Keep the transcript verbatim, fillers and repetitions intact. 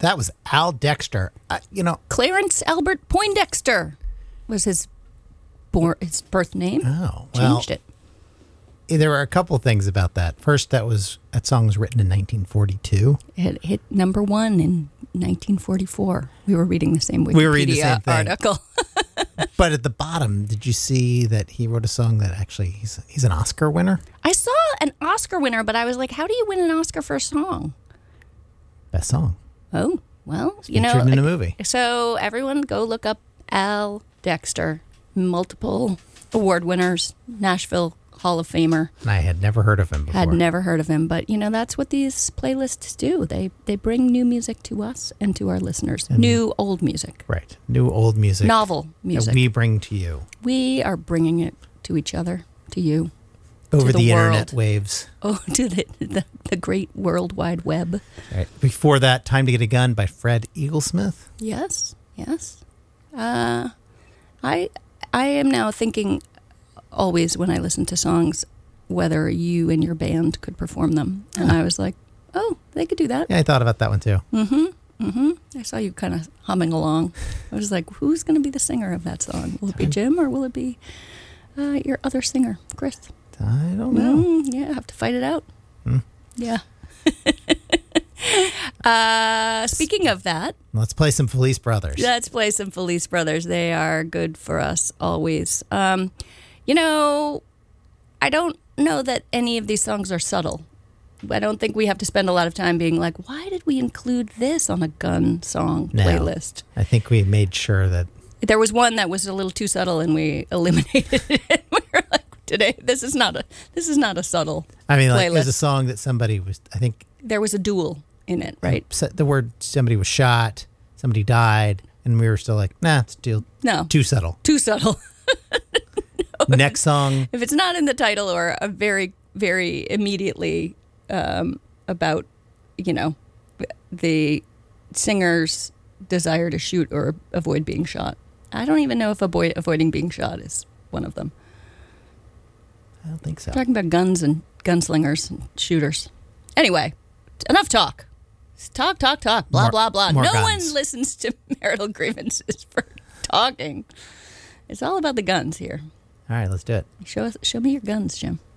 that was Al Dexter. Uh, you know, Clarence Albert Poindexter was his born his birth name. Oh, well, changed it. There were a couple things about that. First, that was that song was written in nineteen forty-two. It hit number one in nineteen forty-four. We were reading the same Wikipedia we were reading the same thing. article. But at the bottom, did you see that he wrote a song that actually he's he's an Oscar winner? I saw an Oscar winner, but I was like, how do you win an Oscar for a song? Best song. Oh, well, It's you know. featured in a movie. So everyone go look up Al Dexter, multiple award winners, Nashville Hall of Famer. And I had never heard of him before. Had never heard of him, but you know that's what these playlists do. They they bring new music to us and to our listeners. And new old music. Right. New old music. Novel music. That we bring to you. We are bringing it to each other, to you. Over to the, the world. internet waves. Oh, to the, the the great World Wide Web. Right. Before that, Time to Get a Gun by Fred Eaglesmith. Yes, yes. Uh, I I am now thinking always when I listen to songs whether you and your band could perform them. And I was like, oh, they could do that. Yeah, I thought about that one too. Mm-hmm. Mm-hmm. I saw you kind of humming along. I was like, who's going to be the singer of that song? Will it be Jim or will it be uh, your other singer, Chris? I don't know. Mm, yeah, have to fight it out. Hmm. Yeah. uh, speaking of that, let's play some Felice Brothers. Let's play some Felice Brothers. They are good for us always. Um, you know, I don't know that any of these songs are subtle. I don't think we have to spend a lot of time being like, why did we include this on a gun song no, playlist? I think we made sure that... There was one that was a little too subtle and we eliminated it. We were like, today, this is not a this is not a subtle I mean, like, playlist. there's a song that somebody was, I think... There was a duel in it, right? The word somebody was shot, somebody died, and we were still like, nah, it's too, no. too subtle. Too subtle. no, Next song. If it's not in the title or a very, very immediately um, about, you know, the singer's desire to shoot or avoid being shot. I don't even know if avoid, avoiding being shot is one of them. I don't think so. We're talking about guns and gunslingers and shooters. Anyway, enough talk. Talk, talk, talk. Blah, More, blah, blah. more No guns. one listens to marital grievances for talking. It's all about the guns here. All right, let's do it. Show us, show me your guns, Jim.